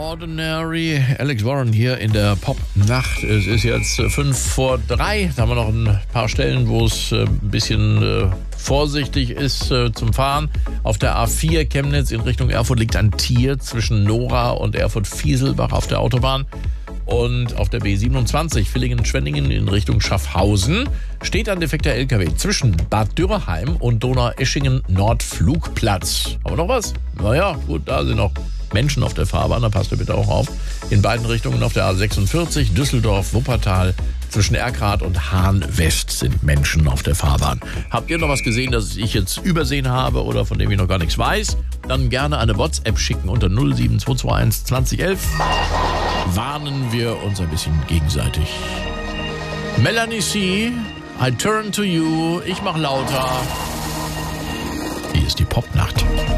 Ordinary. Alex Warren hier in der Pop-Nacht. Es ist jetzt 2:05. Da haben wir noch ein paar Stellen, wo es ein bisschen vorsichtig ist zum Fahren. Auf der A4 Chemnitz in Richtung Erfurt liegt ein Tier zwischen Nora und Erfurt-Fieselbach auf der Autobahn. Und auf der B27 Villingen-Schwenningen in Richtung Schaffhausen steht ein defekter LKW zwischen Bad Dürrheim und Donaueschingen-Nordflugplatz. Aber noch was? Naja, gut, da sind noch Menschen auf der Fahrbahn, da passt ihr bitte auch auf. In beiden Richtungen auf der A46 Düsseldorf-Wuppertal zwischen Erkrath und Hahn-West sind Menschen auf der Fahrbahn. Habt ihr noch was gesehen, das ich jetzt übersehen habe oder von dem ich noch gar nichts weiß? Dann gerne eine WhatsApp schicken unter 07221 2011. Warnen wir uns ein bisschen gegenseitig. Melanie C., I turn to you. Ich mach lauter. Hier ist die Popnacht.